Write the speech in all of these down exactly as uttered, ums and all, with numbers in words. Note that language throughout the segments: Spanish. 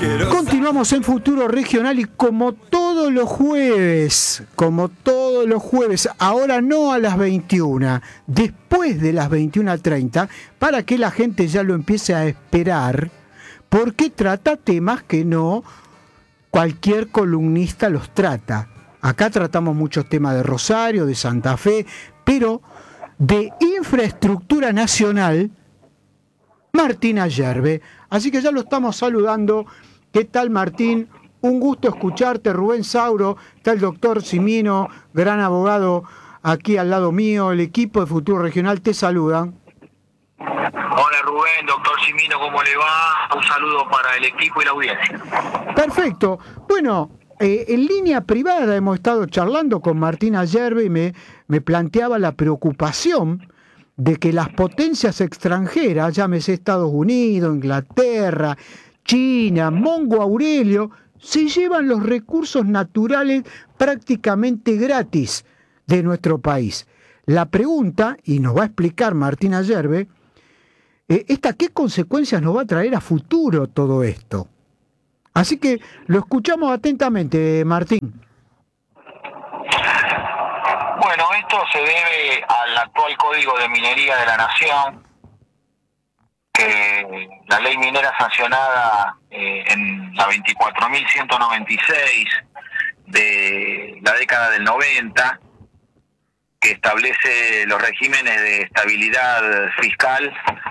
Continuamos en Futuro Regional y como todos los jueves, como todos los jueves, ahora no a las veintiuna, después de las veintiuna treinta, para que la gente ya lo empiece a esperar, porque trata temas que no cualquier columnista los trata. Acá tratamos muchos temas de Rosario, de Santa Fe, pero de infraestructura nacional, Martín Ayerbe. Así que ya lo estamos saludando. ¿Qué tal, Martín? Un gusto escucharte. Rubén Sauro, está el doctor Cimino, gran abogado aquí al lado mío. El equipo de Futuro Regional te saludan. Hola Rubén, doctor Cimino, ¿cómo le va? Un saludo para el equipo y la audiencia. Perfecto. Bueno, eh, en línea privada hemos estado charlando con Martín Ayerbe y me, me planteaba la preocupación de que las potencias extranjeras, llámese Estados Unidos, Inglaterra, China, Mongo Aurelio, se llevan los recursos naturales prácticamente gratis de nuestro país. La pregunta, y nos va a explicar Martín Ayerbe, eh, esta, ¿qué consecuencias nos va a traer a futuro todo esto? Así que lo escuchamos atentamente, Martín. Bueno, esto se debe al actual Código de Minería de la Nación, que la ley minera sancionada eh, en la veinticuatro mil ciento noventa y seis de la década del noventa, que establece los regímenes de estabilidad fiscal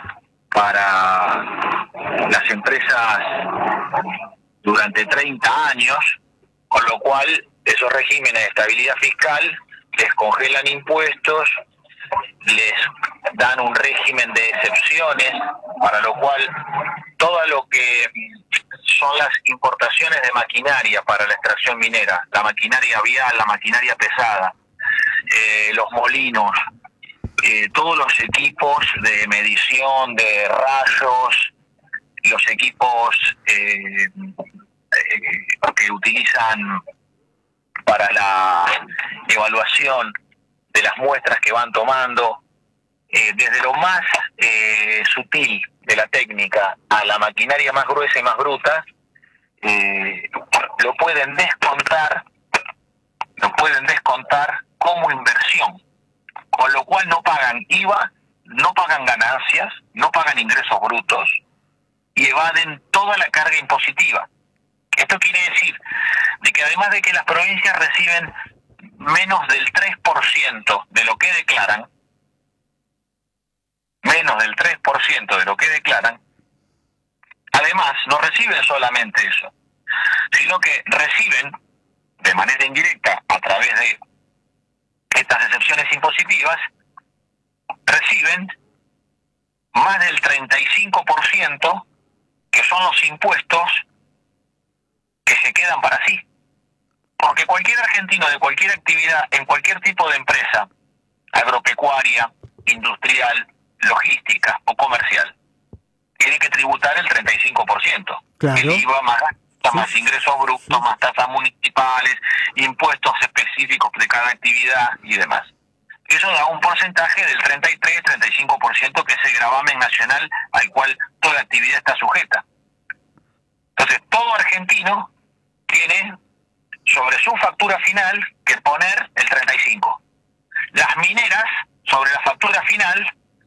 para las empresas durante treinta años, con lo cual esos regímenes de estabilidad fiscal les congelan impuestos, les dan un régimen de excepciones, para lo cual todo lo que son las importaciones de maquinaria para la extracción minera, la maquinaria vial, la maquinaria pesada, eh, los molinos, eh, todos los equipos de medición de rayos, los equipos eh, eh, que utilizan para la evaluación de las muestras que van tomando, eh, desde lo más eh, sutil de la técnica a la maquinaria más gruesa y más bruta, eh, lo pueden descontar, lo pueden descontar como inversión, con lo cual no pagan I V A, no pagan ganancias, no pagan ingresos brutos y evaden toda la carga impositiva. Esto quiere decir de que además de que las provincias reciben menos del tres por ciento de lo que declaran, menos del tres por ciento de lo que declaran, además no reciben solamente eso, sino que reciben de manera indirecta a través de estas excepciones impositivas, reciben más del treinta y cinco por ciento que son los impuestos que se quedan para sí. Porque cualquier argentino de cualquier actividad, en cualquier tipo de empresa, agropecuaria, industrial, logística o comercial, tiene que tributar el treinta y cinco por ciento. Claro. El I V A más, Sí. más ingresos brutos, sí. Más tasas municipales, impuestos específicos de cada actividad y demás. Eso da un porcentaje del treinta y tres a treinta y cinco por ciento, que es el gravamen nacional al cual toda actividad está sujeta. Entonces, todo argentino tiene sobre su factura final que poner el treinta y cinco. Las mineras, sobre la factura final,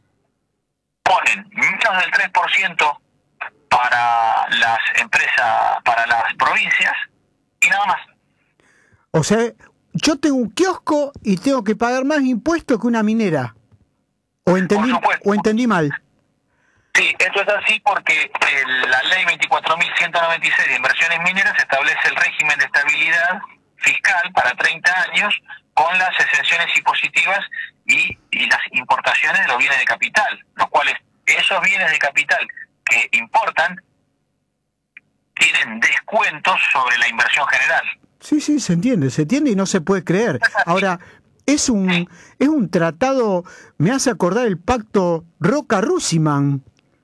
ponen menos del tres por ciento para las empresas, para las provincias, y nada más. O sea, yo tengo un kiosco y tengo que pagar más impuestos que una minera. ¿O entendí, o entendí mal? Sí, esto es así porque el, la ley veinticuatro mil ciento noventa y seis de inversiones mineras establece el régimen de estabilidad fiscal para treinta años con las exenciones impositivas y, y las importaciones de los bienes de capital, los cuales esos bienes de capital que importan tienen descuentos sobre la inversión general. Sí, sí, se entiende, se entiende y no se puede creer. Ahora, es un, es un tratado, me hace acordar el pacto Roca-Russiman.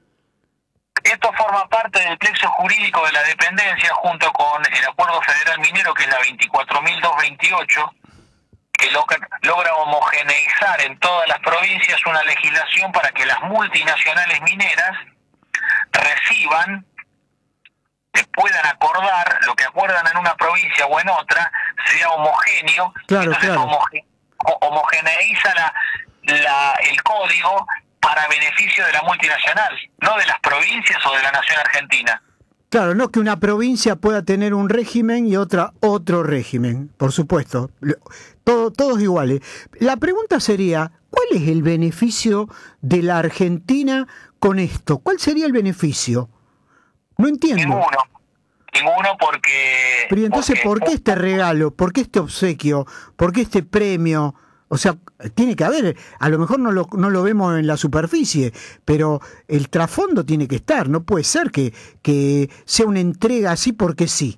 Esto forma parte del plexo jurídico de la dependencia junto con el Acuerdo Federal Minero, que es la veinticuatro mil doscientos veintiocho, que logra, logra homogeneizar en todas las provincias una legislación para que las multinacionales mineras reciban, puedan acordar, lo que acuerdan en una provincia o en otra, sea homogéneo, claro, entonces claro. Homoge homogeneiza la, la, el código para beneficio de la multinacional, no de las provincias o de la nación argentina. Claro, no que una provincia pueda tener un régimen y otra otro régimen, por supuesto, todo, todos iguales. La pregunta sería, ¿cuál es el beneficio de la Argentina con esto? ¿Cuál sería el beneficio? No entiendo. Ninguno, ninguno porque... Pero entonces, porque, ¿por qué este regalo? ¿Por qué este obsequio? ¿Por qué este premio? O sea, tiene que haber, a lo mejor no lo, no lo vemos en la superficie, pero el trasfondo tiene que estar, no puede ser que, que sea una entrega así porque sí.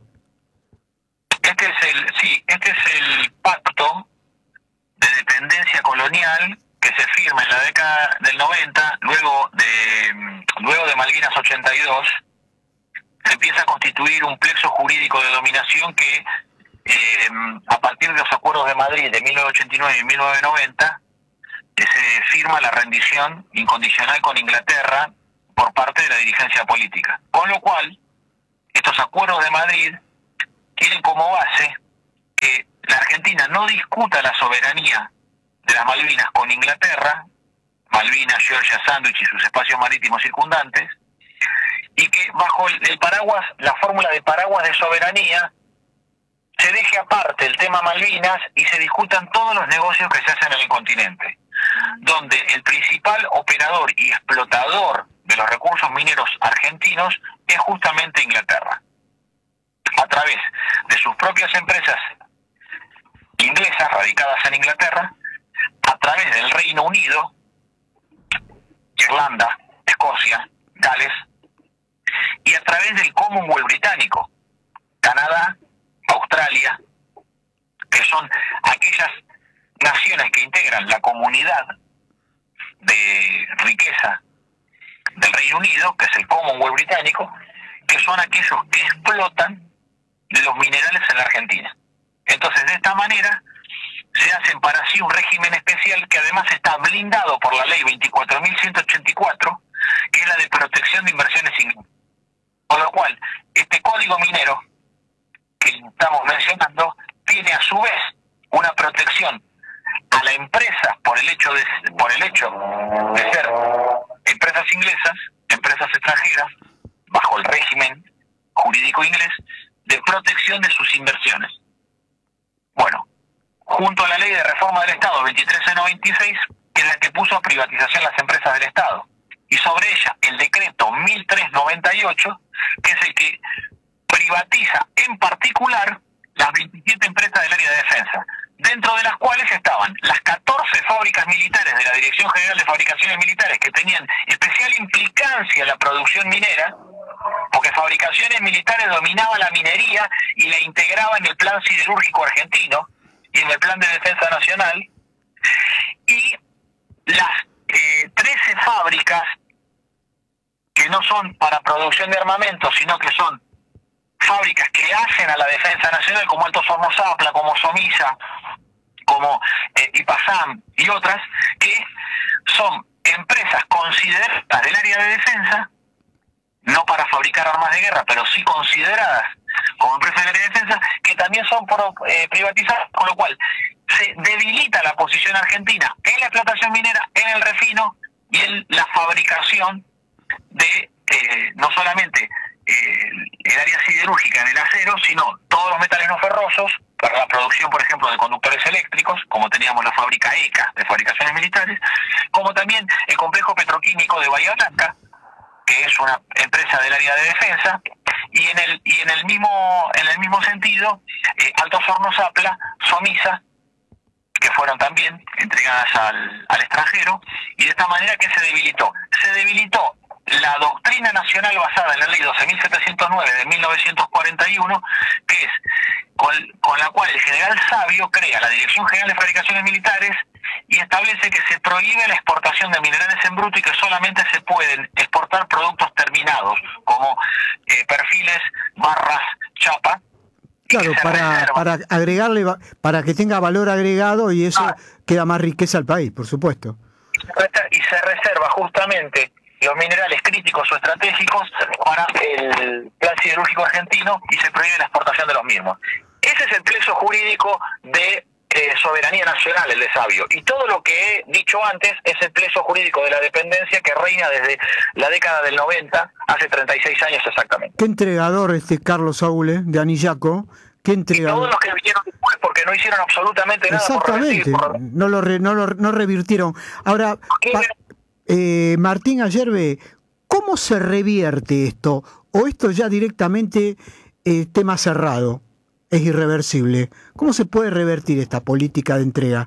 Este es el, sí, este es el pacto de dependencia colonial que se firma en la década del noventa, luego de, luego de Malvinas ochenta y dos, se empieza a constituir un plexo jurídico de dominación que Eh, a partir de los acuerdos de Madrid de mil novecientos ochenta y nueve y mil novecientos noventa eh, se firma la rendición incondicional con Inglaterra por parte de la dirigencia política, con lo cual estos acuerdos de Madrid tienen como base que la Argentina no discuta la soberanía de las Malvinas con Inglaterra, Malvinas, Georgia, Sandwich y sus espacios marítimos circundantes, y que bajo el, el paraguas, la fórmula de paraguas de soberanía, se deje aparte el tema Malvinas y se discutan todos los negocios que se hacen en el continente, donde el principal operador y explotador de los recursos mineros argentinos es justamente Inglaterra, a través de sus propias empresas inglesas radicadas en Inglaterra, a través del Reino Unido, Irlanda, Escocia, Gales, y a través del Commonwealth británico, Canadá, Australia, que son aquellas naciones que integran la comunidad de riqueza del Reino Unido, que es el Commonwealth británico, que son aquellos que explotan los minerales en la Argentina. Entonces, de esta manera, se hacen para sí un régimen especial que además está blindado por la ley veinticuatro mil ciento ochenta y cuatro, que es la de protección de inversiones inglesas. Con lo cual, este código minero que estamos mencionando tiene a su vez una protección a la empresa por el hecho de por el hecho de ser empresas inglesas, empresas extranjeras, bajo el régimen jurídico inglés, de protección de sus inversiones. Bueno, junto a la ley de reforma del Estado veintitrés mil noventa y seis, que es la que puso a privatización las empresas del Estado, y sobre ella el decreto mil trescientos noventa y ocho, que es el que privatiza en particular las veintisiete empresas del área de defensa, dentro de las cuales estaban las catorce fábricas militares de la Dirección General de Fabricaciones Militares, que tenían especial implicancia en la producción minera, porque Fabricaciones Militares dominaba la minería y la integraba en el Plan Siderúrgico Argentino y en el Plan de Defensa Nacional, y las eh, trece fábricas que no son para producción de armamento, sino que son fábricas que hacen a la defensa nacional, como Altos Hornos Zapla, como Somisa, como eh, IPASAM y otras, que son empresas consideradas del área de defensa, no para fabricar armas de guerra, pero sí consideradas como empresas del área de defensa, que también son por, eh, privatizadas, con lo cual se debilita la posición argentina en la explotación minera, en el refino y en la fabricación de eh, no solamente eh, el área siderúrgica en el acero, sino todos los metales no ferrosos para la producción, por ejemplo, de conductores eléctricos, como teníamos la fábrica E C A de Fabricaciones Militares, como también el complejo petroquímico de Bahía Blanca, que es una empresa del área de defensa, y en el y en el mismo en el mismo sentido eh, Altos Hornos Zapla, Somisa, que fueron también entregadas al, al extranjero, y de esta manera que se debilitó se debilitó la doctrina nacional basada en la ley doce mil setecientos nueve de mil novecientos cuarenta y uno, que es con, con la cual el general Sabio crea la Dirección General de Fabricaciones Militares y establece que se prohíbe la exportación de minerales en bruto y que solamente se pueden exportar productos terminados, como eh, perfiles, barras, chapa. Claro, para, para agregarle, para que tenga valor agregado y eso ah, queda más riqueza al país, por supuesto. Y se reserva justamente los minerales críticos o estratégicos para el plan siderúrgico argentino y se prohíbe la exportación de los mismos. Ese es el plexo jurídico de eh, soberanía nacional, el de Sabio. Y todo lo que he dicho antes es el plexo jurídico de la dependencia que reina desde la década del noventa, hace treinta y seis años exactamente. Qué entregador este Carlos Saúl, de Anillaco. Qué entregador. Y todos los que vinieron después, porque no hicieron absolutamente nada. Exactamente, por revertir, por... no, lo re, no lo no revirtieron. Ahora, pa, eh, Martín Ayerbe, ¿cómo se revierte esto? ¿O esto ya directamente eh, tema cerrado? Es irreversible. ¿Cómo se puede revertir esta política de entrega?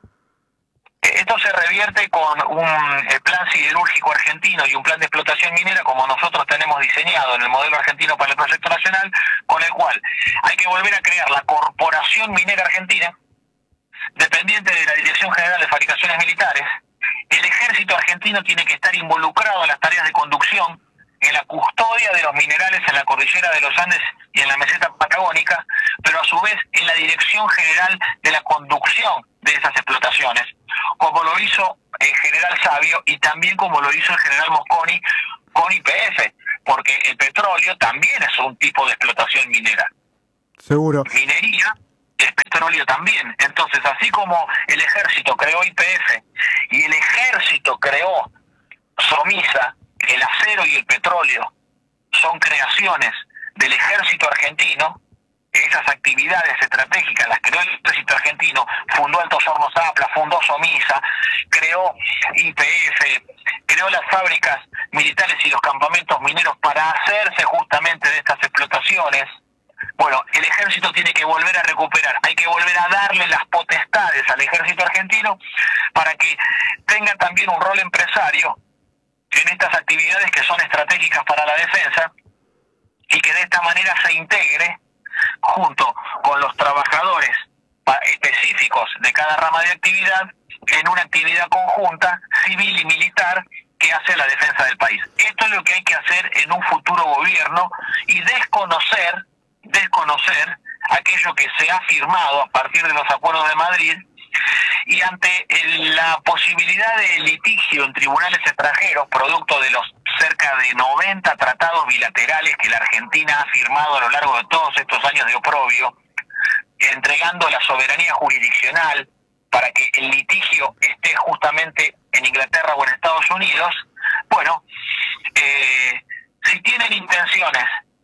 Esto se revierte con un plan siderúrgico argentino y un plan de explotación minera como nosotros tenemos diseñado en el modelo argentino para el proyecto nacional, con el cual hay que volver a crear la Corporación Minera Argentina, dependiente de la Dirección General de Fabricaciones Militares. El ejército argentino tiene que estar involucrado en las tareas de conducción, en la custodia de los minerales en la cordillera de los Andes y en la meseta patagónica, pero a su vez en la dirección general de la conducción de esas explotaciones, como lo hizo el general Sabio y también como lo hizo el general Mosconi con Y P F, porque el petróleo también es un tipo de explotación minera. Seguro. Minería es petróleo también. Entonces, así como el ejército creó Y P F y el ejército creó SOMISA, el acero y el petróleo son creaciones del ejército argentino. Esas actividades estratégicas las creó el ejército argentino, fundó Altos Hornos Apla, fundó SOMISA, creó Y P F, creó las fábricas militares y los campamentos mineros para hacerse justamente de estas explotaciones. Bueno, el ejército tiene que volver a recuperar, hay que volver a darle las potestades al ejército argentino para que tenga también un rol empresario en estas actividades que son estratégicas para la defensa y que de esta manera se integre junto con los trabajadores específicos de cada rama de actividad en una actividad conjunta, civil y militar, que hace la defensa del país. Esto es lo que hay que hacer en un futuro gobierno y desconocer, desconocer aquello que se ha firmado a partir de los acuerdos de Madrid. Y ante el, la posibilidad de litigio en tribunales extranjeros, producto de los cerca de noventa tratados bilaterales que la Argentina ha firmado a lo largo de todos estos años de oprobio, entregando la soberanía jurisdiccional para que el litigio esté justamente en Inglaterra o en Estados Unidos, bueno, eh, si tienen intenciones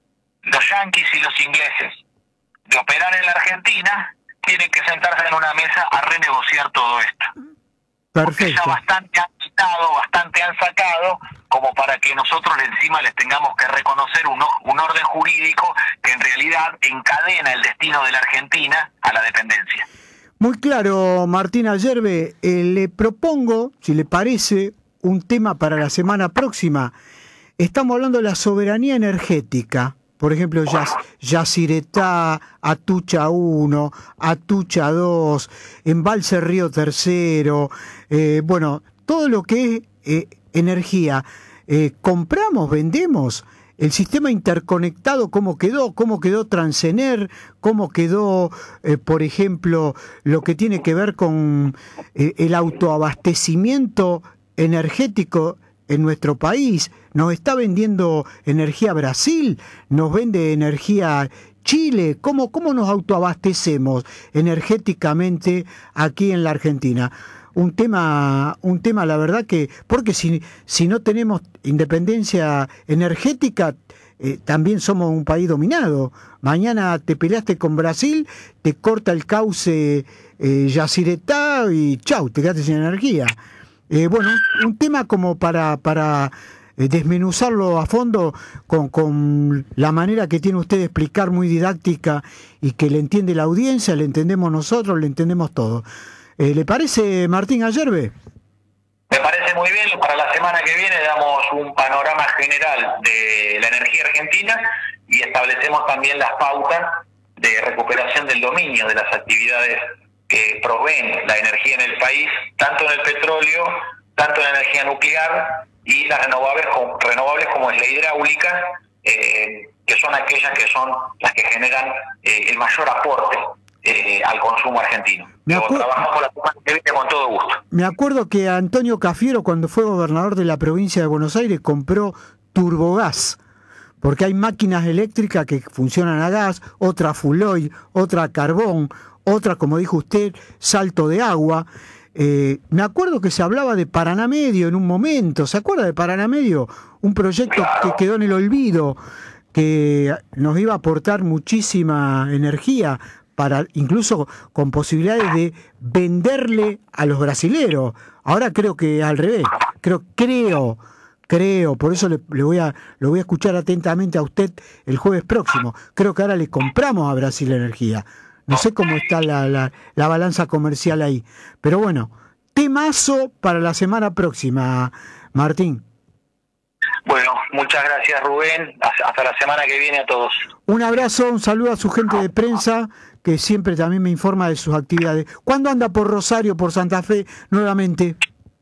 los yanquis y los ingleses de operar en la Argentina, tienen que sentarse en una mesa a renegociar todo esto. Perfecto. Porque ya bastante han quitado, bastante han sacado, como para que nosotros encima les tengamos que reconocer un, un orden jurídico que en realidad encadena el destino de la Argentina a la dependencia. Muy claro, Martín Ayerbe. Eh, le propongo, si le parece, un tema para la semana próxima. Estamos hablando de la soberanía energética. Por ejemplo, Yacyretá, Atucha uno, Atucha dos, Embalse Río Tercero, eh, bueno, todo lo que es eh, energía. Eh, compramos, vendemos, el sistema interconectado, cómo quedó, cómo quedó Transener, cómo quedó, eh, por ejemplo, lo que tiene que ver con eh, el autoabastecimiento energético en nuestro país. Nos está vendiendo energía Brasil, nos vende energía Chile. ¿Cómo, cómo nos autoabastecemos energéticamente aquí en la Argentina? Un tema, un tema, la verdad que, porque si, si no tenemos independencia energética, eh, también somos un país dominado. Mañana te peleaste con Brasil, te corta el cauce eh, Yacyretá y chau, te quedaste sin energía. Eh, bueno, un, un tema como para, para eh, desmenuzarlo a fondo con, con la manera que tiene usted de explicar, muy didáctica, y que le entiende la audiencia, le entendemos nosotros, le entendemos todo. Eh, ¿Le parece, Martín Ayerbe? Me parece muy bien. Para la semana que viene damos un panorama general de la energía argentina y establecemos también las pautas de recuperación del dominio de las actividades que proveen la energía en el país, tanto en el petróleo, tanto en la energía nuclear y las renovables, renovables como es la hidráulica, eh, que son aquellas que son las que generan eh, el mayor aporte eh, al consumo argentino. Me Lo acuer- trabajamos la semana que viene con todo gusto. Me acuerdo que Antonio Cafiero, cuando fue gobernador de la provincia de Buenos Aires, compró Turbogás, porque hay máquinas eléctricas que funcionan a gas, otra full oil, otra a carbón, otra, como dijo usted, salto de agua. Eh, me acuerdo que se hablaba de Paraná Medio en un momento. ¿Se acuerda de Paraná Medio? Un proyecto que quedó en el olvido, que nos iba a aportar muchísima energía, para incluso con posibilidades de venderle a los brasileros. Ahora creo que al revés. Creo, creo, creo, por eso le, le voy a, lo voy a escuchar atentamente a usted el jueves próximo. Creo que ahora le compramos a Brasil energía. No sé cómo está la, la, la balanza comercial ahí. Pero bueno, temazo para la semana próxima, Martín. Bueno, muchas gracias, Rubén. Hasta la semana que viene a todos. Un abrazo, un saludo a su gente de prensa, que siempre también me informa de sus actividades. ¿Cuándo anda por Rosario, por Santa Fe, nuevamente?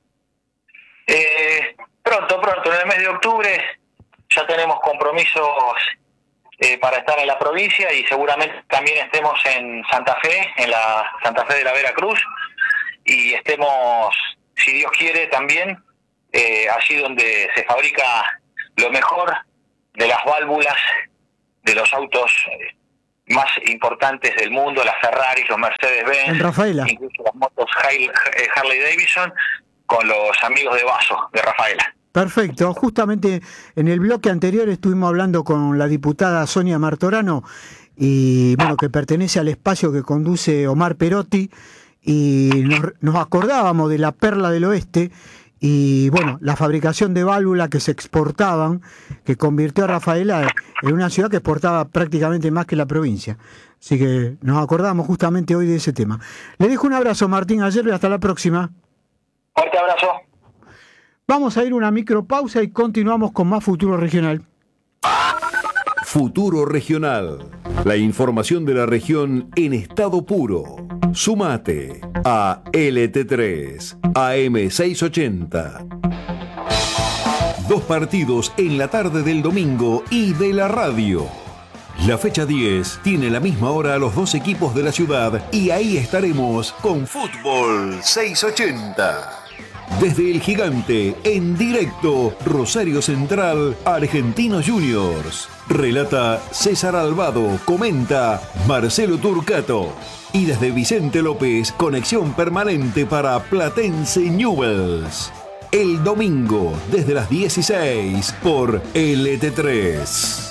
Eh, pronto, pronto, en el mes de octubre ya tenemos compromisos eh, para estar en la provincia y seguramente también estemos en Santa Fe, en la Santa Fe de la Veracruz, y estemos, si Dios quiere, también eh, allí donde se fabrica lo mejor de las válvulas de los autos eh, más importantes del mundo, las Ferrari, los Mercedes-Benz, en Rafaela, incluso las motos Harley-Davidson, con los amigos de Vaso, de Rafaela. Perfecto, justamente en el bloque anterior estuvimos hablando con la diputada Sonia Martorano, y bueno, que pertenece al espacio que conduce Omar Perotti, y nos, nos acordábamos de la Perla del Oeste, y bueno, la fabricación de válvulas que se exportaban, que convirtió a Rafaela en una ciudad que exportaba prácticamente más que la provincia. Así que nos acordamos justamente hoy de ese tema. Le dejo un abrazo, Martín Ayer, y hasta la próxima. Fuerte abrazo. Vamos a ir a una micropausa y continuamos con más Futuro Regional. Futuro Regional. La información de la región en estado puro. Sumate a L T tres, A M seiscientos ochenta. Dos partidos en la tarde del domingo y de la radio. La fecha diez tiene la misma hora a los dos equipos de la ciudad y ahí estaremos con Fútbol seiscientos ochenta. Desde el Gigante, en directo, Rosario Central, Argentinos Juniors. Relata César Albado, comenta Marcelo Turcato. Y desde Vicente López, conexión permanente para Platense Newells. El domingo, desde las dieciséis, por L T tres.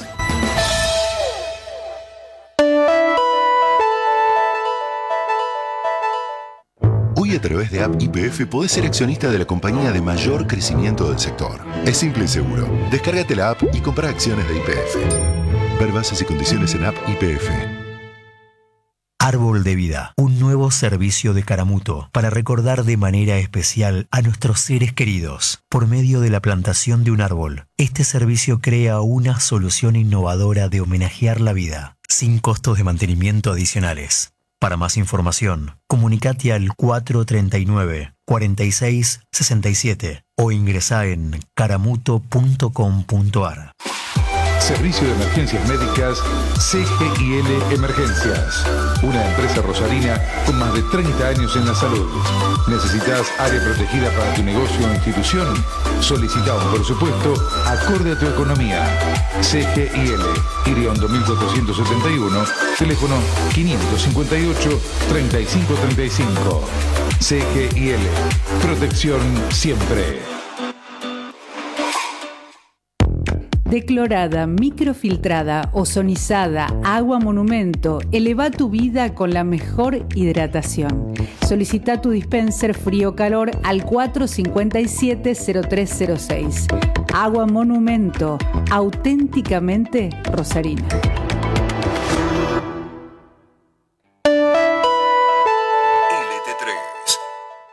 Hoy a través de App Y P F podés ser accionista de la compañía de mayor crecimiento del sector. Es simple y seguro. Descárgate la app y compra acciones de Y P F. Ver bases y condiciones en App Y P F. Árbol de Vida, un nuevo servicio de Caramuto para recordar de manera especial a nuestros seres queridos. Por medio de la plantación de un árbol, este servicio crea una solución innovadora de homenajear la vida, sin costos de mantenimiento adicionales. Para más información, comunicate al cuatro treinta y nueve, cuarenta y seis, sesenta y siete o ingresá en caramuto punto com punto ar. Servicio de Emergencias Médicas C G I L Emergencias. Una empresa rosarina con más de treinta años en la salud. ¿Necesitas área protegida para tu negocio o institución? Solicita un presupuesto acorde a tu economía. C G I L, Iriondo mil cuatrocientos setenta y uno, teléfono quinientos cincuenta y ocho, treinta y cinco treinta y cinco. C G I L, protección siempre. Declorada, microfiltrada, ozonizada, agua monumento, eleva tu vida con la mejor hidratación. Solicita tu dispenser frío-calor al cuatro cincuenta y siete, cero tres cero seis. Agua monumento, auténticamente rosarina.